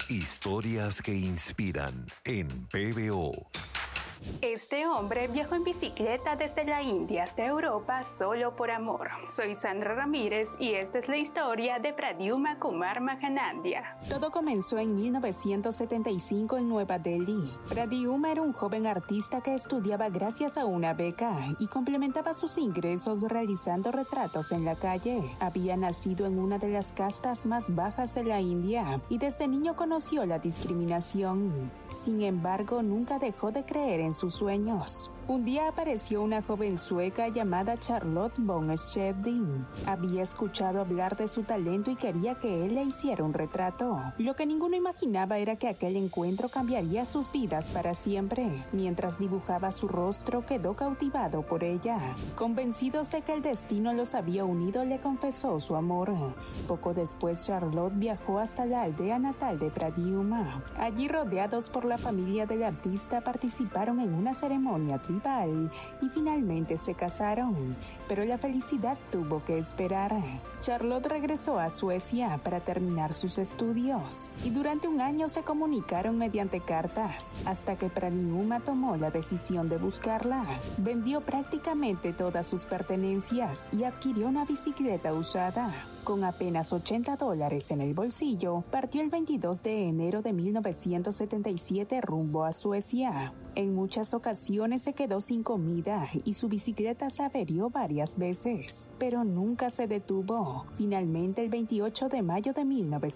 Historias que inspiran en PBO. Este hombre viajó en bicicleta desde la India hasta Europa solo por amor. Soy Sandra Ramírez y esta es la historia de Pradyumna Kumar Mahanandya. Todo comenzó en 1975 en Nueva Delhi. Pradyumna era un joven artista que estudiaba gracias a una beca y complementaba sus ingresos realizando retratos en la calle. Había nacido en una de las castas más bajas de la India y desde niño conoció la discriminación. Sin embargo, nunca dejó de creer en sus sueños. Un día apareció una joven sueca llamada Charlotte von Scheding. Había escuchado hablar de su talento y quería que él le hiciera un retrato. Lo que ninguno imaginaba era que aquel encuentro cambiaría sus vidas para siempre. Mientras dibujaba su rostro, quedó cautivado por ella. Convencidos de que el destino los había unido, le confesó su amor. Poco después, Charlotte viajó hasta la aldea natal de Pradyumna. Allí, rodeados por la familia del artista, participaron en una ceremonia tribal y finalmente se casaron, pero la felicidad tuvo que esperar. Charlotte regresó a Suecia para terminar sus estudios y durante un año se comunicaron mediante cartas, hasta que Pradyumna tomó la decisión de buscarla. Vendió prácticamente todas sus pertenencias y adquirió una bicicleta usada. Con apenas $80 en el bolsillo, partió el 22 de enero de 1977 rumbo a Suecia. En muchas ocasiones se quedó sin comida y su bicicleta se averió varias veces, pero nunca se detuvo. Finalmente, el 28 de mayo de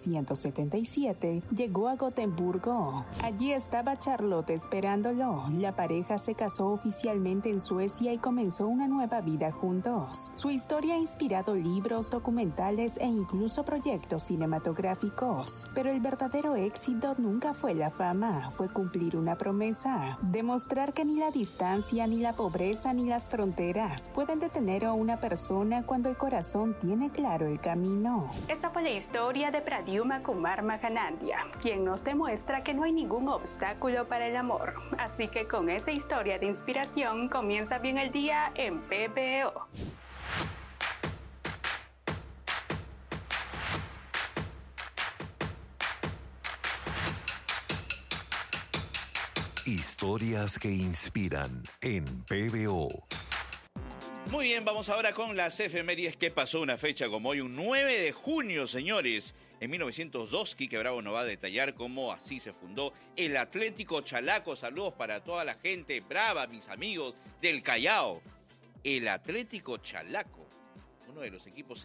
1977, llegó a Gotemburgo. Allí estaba Charlotte esperándolo. La pareja se casó oficialmente en Suecia y comenzó una nueva vida juntos. Su historia ha inspirado libros, documentales e incluso proyectos cinematográficos. Pero el verdadero éxito nunca fue la fama, fue cumplir una promesa. Demostrar que ni la distancia, ni la pobreza, ni las fronteras pueden detener a una persona cuando el corazón tiene claro el camino. Esta fue la historia de Pradyumna Kumar Mahanandya, quien nos demuestra que no hay ningún obstáculo para el amor. Así que con esa historia de inspiración comienza bien el día en PBO. Historias que inspiran en PBO. Muy bien, vamos ahora con las efemérides que pasó una fecha como hoy, un 9 de junio, señores. En 1902, Quique Bravo nos va a detallar cómo así se fundó el Atlético Chalaco. Saludos para toda la gente brava, mis amigos del Callao. El Atlético Chalaco, uno de los equipos